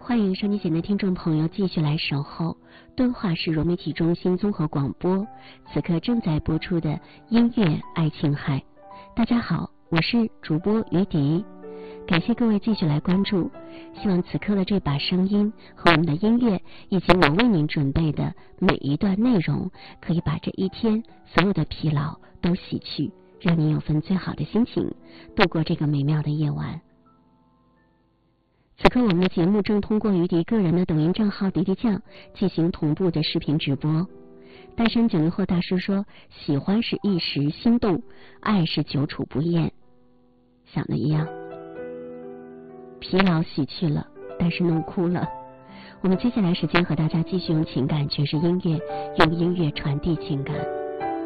欢迎收听前的听众朋友继续来守候敦化市融媒体中心综合广播，此刻正在播出的音乐爱琴海。大家好，我是主播于迪，感谢各位继续来关注，希望此刻的这把声音和我们的音乐以及我为您准备的每一段内容，可以把这一天所有的疲劳都洗去，让您有份最好的心情度过这个美妙的夜晚。此刻我们的节目正通过于迪个人的抖音账号迪迪酱进行同步的视频直播。单身90后大叔说，喜欢是一时心动，爱是久处不厌。想的一样，疲劳洗去了，但是弄哭了。我们接下来时间和大家继续用情感诠释音乐，用音乐传递情感。